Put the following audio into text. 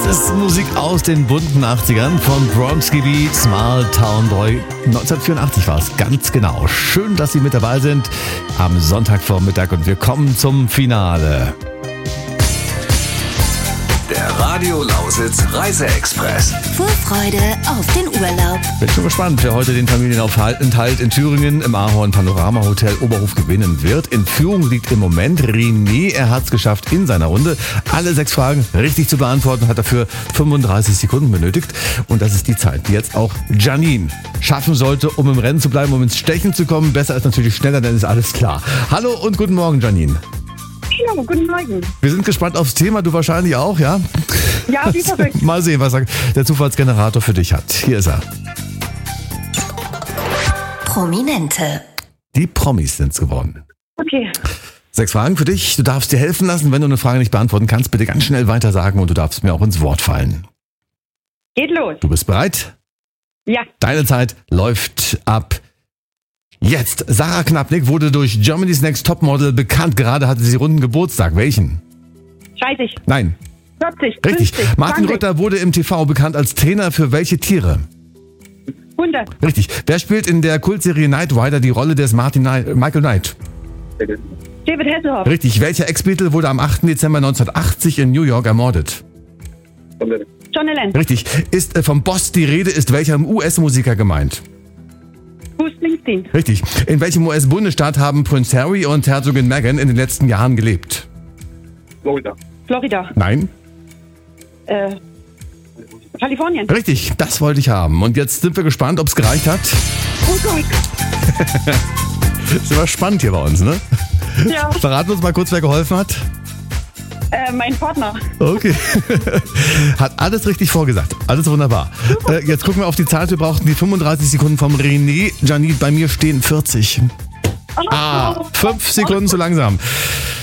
ist Musik aus den bunten 80ern von Bronski Beat, Small Town Boy. 1984 war es, ganz genau. Schön, dass Sie mit dabei sind am Sonntagvormittag und wir kommen zum Finale. Der Radio Lausitz Reise-Express. Vorfreude auf den Urlaub. Bin schon gespannt, wer heute den Familienaufenthalt in Thüringen im Ahorn Panorama Hotel Oberhof gewinnen wird. In Führung liegt im Moment René. Er hat es geschafft, in seiner Runde alle 6 Fragen richtig zu beantworten, hat dafür 35 Sekunden benötigt. Und das ist die Zeit, die jetzt auch Janine schaffen sollte, um im Rennen zu bleiben, um ins Stechen zu kommen. Besser ist natürlich schneller, dann ist alles klar. Hallo und guten Morgen, Janine. Ja, guten Morgen. Wir sind gespannt aufs Thema, du wahrscheinlich auch, ja? Ja, wie verrückt. Mal sehen, was der Zufallsgenerator für dich hat. Hier ist er. Prominente. Die Promis sind's geworden. Okay. 6 Fragen für dich. Du darfst dir helfen lassen. Wenn du eine Frage nicht beantworten kannst, bitte ganz schnell weiter sagen und du darfst mir auch ins Wort fallen. Geht los. Du bist bereit? Ja. Deine Zeit läuft ab jetzt. Sarah Knappnig wurde durch Germany's Next Topmodel bekannt. Gerade hatte sie runden Geburtstag. Welchen? 30, Nein. 40, Richtig. 50, Martin 20, Rütter wurde im TV bekannt als Trainer für welche Tiere? 100. Richtig. Wer spielt in der Kultserie Knight Rider die Rolle des Michael Knight? David Hasselhoff. Richtig. Welcher Ex-Beatle wurde am 8. Dezember 1980 in New York ermordet? John Lennon. Richtig. Ist vom Boss die Rede, ist welcher US-Musiker gemeint? Bruce Springsteen. Richtig. In welchem US-Bundesstaat haben Prince Harry und Herzogin Meghan in den letzten Jahren gelebt? Florida. Nein. Kalifornien. Richtig. Das wollte ich haben. Und jetzt sind wir gespannt, ob es gereicht hat. Oh Gott. Ist immer spannend hier bei uns, ne? Ja. Verraten uns mal kurz, wer geholfen hat. Mein Partner. Okay. Hat alles richtig vorgesagt. Alles wunderbar. Jetzt gucken wir auf die Zeit. Wir brauchten die 35 Sekunden vom René. Janine, bei mir stehen 40. 5 Sekunden zu langsam.